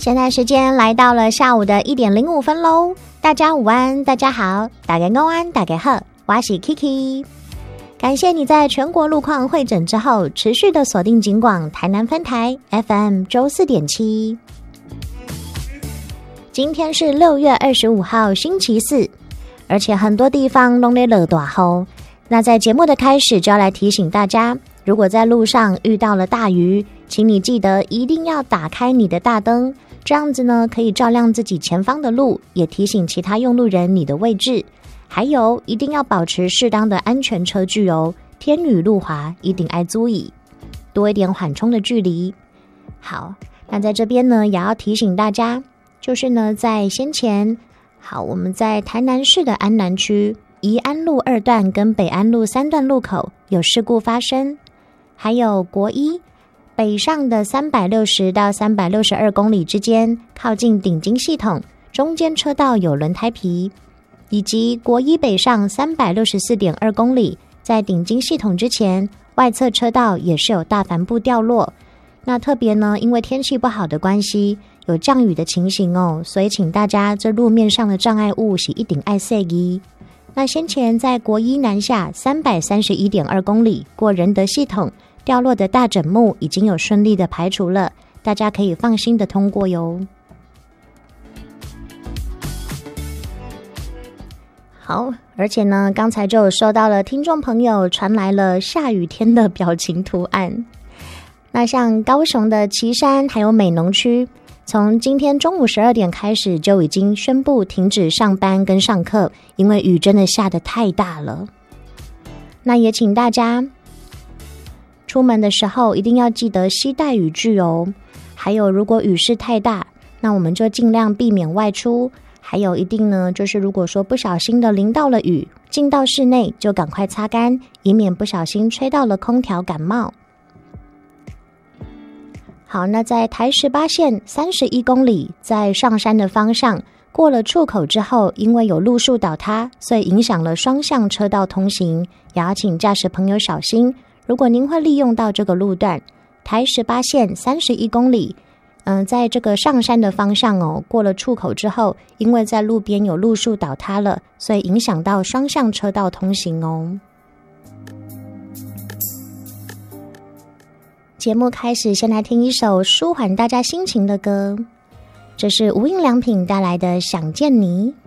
现在时间来到了下午的1:05喽，大家午安，大家好，大家午安，大家好，我是 Kiki。感谢你在全国路况会诊之后，持续的锁定警广台南分台 FM 94.7。今天是6月25号星期四，而且很多地方都在热大雨。那在节目的开始就要来提醒大家，如果在路上遇到了大雨，请你记得一定要打开你的大灯，这样子呢可以照亮自己前方的路，也提醒其他用路人你的位置。还有一定要保持适当的安全车距哦，天雨路滑一定爱注意，多一点缓冲的距离。好，那在这边呢也要提醒大家，就是呢在先前，我们在台南市的安南区宜安路2段跟北安路3段路口有事故发生，还有国一北上的360到362公里之间，靠近顶金系统中间车道有轮胎皮，以及国一北上364.2公里，在顶金系统之前外侧车道也是有大帆布掉落。那特别呢因为天气不好的关系，有降雨的情形哦，所以请大家这路面上的障碍物是一定爱塞机。那先前在国一南下331.2公里过仁德系统掉落的大枕木已经有顺利的排除了，大家可以放心的通过哟。好，而且呢刚才就有收到了听众朋友传来了下雨天的表情图案。那像高雄的旗山还有美浓区，从今天中午12点开始就已经宣布停止上班跟上课，因为雨真的下得太大了。那也请大家出门的时候一定要记得携带雨具哦。还有如果雨势太大，那我们就尽量避免外出。还有一定呢，就是如果说不小心的淋到了雨，进到室内就赶快擦干，以免不小心吹到了空调感冒。好，那在台18线31公里，在上山的方向过了出口之后，因为有路树倒塌，所以影响了双向车道通行，也要请驾驶朋友小心。如果您会利用到这个路段，台18线31公里，在这个上山的方向哦，过了出口之后，因为在路边有路树倒塌了，所以影响到双向车道通行哦。节目开始，先来听一首舒缓大家心情的歌，这是无印良品带来的《想见你》。